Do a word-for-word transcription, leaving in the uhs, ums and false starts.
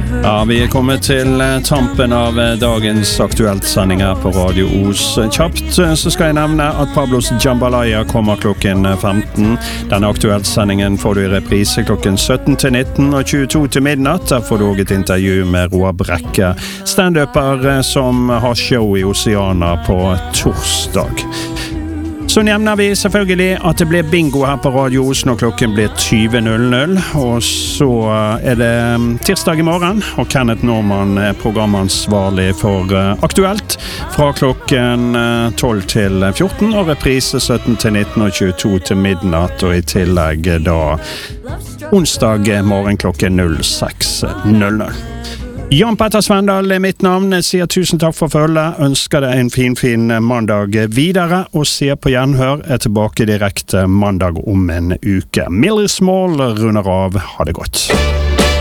Ja, vi er kommet til tampen av dagens aktuelt-sendinger på Radio Os. Kjapt så skal jeg nevne at Pablos Jambalaya kommer klokken femten. Denne aktuelt-sendingen får du i reprise klokken sytten til nitten og tjueto til midnatt. Der får du også et intervju med Roar Brekke, stand-upper som har show i Oceana på torsdag. Så nevner vi selvfølgelig at det blir bingo her på Radio Os når klokken blir tjue null null, og så er det tirsdag i morgen, og Kenneth Norman er programansvarlig for Aktuelt fra klokken tolv til fjorten, og reprise sytten til nitten og tjueto til midnatt, og i tillegg da onsdag morgen klokken null seks null null. Jan Petter Svendal er mitt navn, jeg sier tusen takk for følget, ønsker deg en fin, fin mandag videre, og ser på gjenhør, er tilbake direkte mandag om en uke. Millie Small runder av, ha det godt.